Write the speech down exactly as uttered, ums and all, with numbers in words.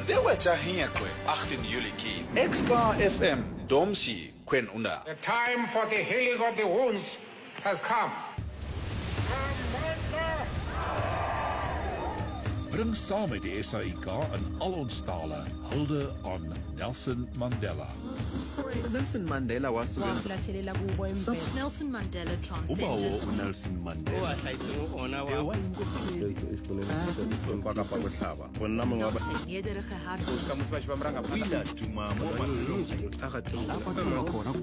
Tewetjahingekwe achttien Juli ki. Extra F M Domsi Kwen Una. The time for the healing of the wounds has come. Bring saam met die S A I K in al ons tale hulde aan Nelson Mandela. Nelson Mandela was Nelson Mandela transcended. Ubawo Nelson Mandela. Nederige hart. Ila Juma